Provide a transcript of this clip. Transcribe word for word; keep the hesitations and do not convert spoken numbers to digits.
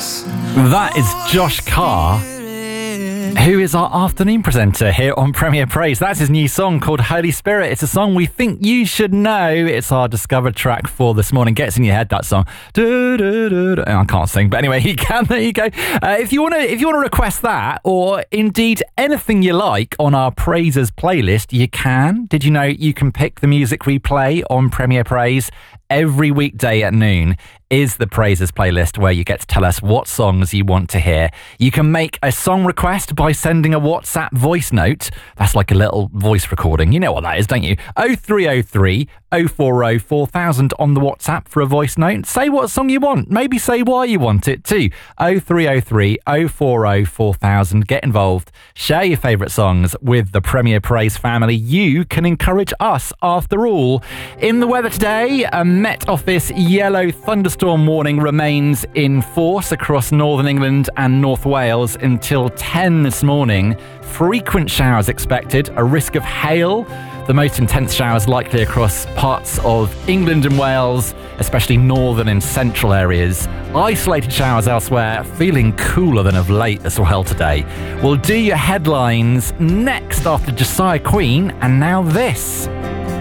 That is Josh Carr, who is our afternoon presenter here on Premier Praise. That's his new song called Holy Spirit. It's a song we think you should know. It's our discovered track for this morning. Gets in your head, that song. Du, du, du, du. I can't sing, but anyway, you can. There you go. Uh, if you want to, if you want to request that, or indeed anything you like on our Praises playlist, you can. Did you know you can pick the music we play on Premier Praise? Every weekday at noon is the Praises playlist, where you get to tell us what songs you want to hear. You can make a song request by sending a WhatsApp voice note. That's like a little voice recording. You know what that is, don't you? oh three oh three, oh four oh, four thousand on the WhatsApp for a voice note. Say what song you want. Maybe say why you want it too. oh three oh three, oh four oh, four thousand. Get involved. Share your favourite songs with the Premier Praise family. You can encourage us after all. In the weather today, a Met Office yellow thunderstorm warning remains in force across northern England and North Wales until ten this morning. Frequent showers expected, a risk of hail. The most intense showers likely across parts of England and Wales, especially northern and central areas. Isolated showers elsewhere, feeling cooler than of late as well today. We'll do your headlines next after Josiah Queen, and now this.